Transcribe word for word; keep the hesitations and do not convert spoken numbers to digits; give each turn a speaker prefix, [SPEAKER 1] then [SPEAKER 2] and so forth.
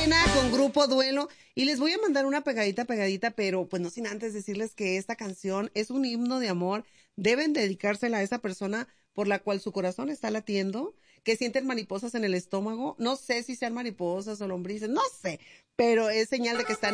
[SPEAKER 1] Selena con Grupo Duelo. Y les voy a mandar una pegadita, pegadita, pero pues no sin antes decirles que esta canción es un himno de amor. Deben dedicársela a esa persona por la cual su corazón está latiendo, que sienten mariposas en el estómago. No sé si sean mariposas o lombrices, no sé, pero es señal de que están